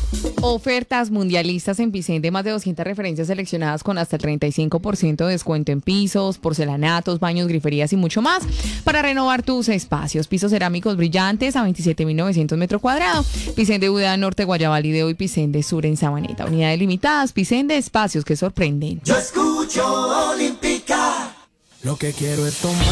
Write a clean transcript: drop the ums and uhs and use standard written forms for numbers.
Ofertas mundialistas en Picén de más de 200 referencias seleccionadas con hasta el 35% de descuento en pisos, porcelanatos, baños, griferías y mucho más para renovar tus espacios. Pisos cerámicos brillantes a 27.900 metros cuadrados. Picén de Udea Norte, Guayabalideo y Picén de Sur en Sabaneta. Unidades limitadas, Picén de espacios que sorprenden. Yo escucho Olímpica. Lo que quiero es tomar.